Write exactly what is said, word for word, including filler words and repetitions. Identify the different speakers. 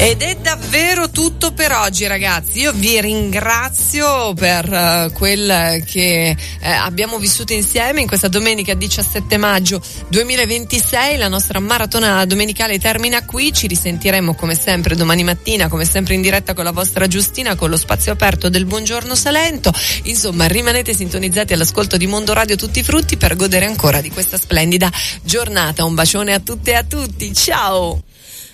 Speaker 1: Ed è davvero tutto per oggi, ragazzi. Io vi ringrazio per uh, quel che uh, abbiamo vissuto insieme in questa domenica diciassette maggio duemilaventisei. La nostra maratona domenicale termina qui. Ci risentiremo come sempre domani mattina, come sempre in diretta con la vostra Giustina, con lo spazio aperto del Buongiorno Salento. Insomma, rimanete sintonizzati all'ascolto di Mondo Radio Tutti Frutti per godere ancora di questa splendida giornata. Un bacione a tutte e a tutti. Ciao!